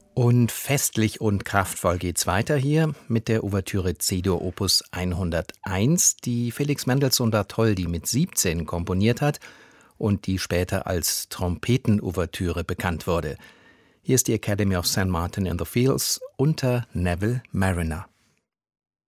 Und festlich und kraftvoll geht's weiter hier mit der Ouvertüre C-Dur Opus 101, die Felix Mendelssohn Bartholdy mit 17 komponiert hat und die später als Trompeten-Ouvertüre bekannt wurde. Hier ist die Academy of St. Martin in the Fields unter Neville Marriner.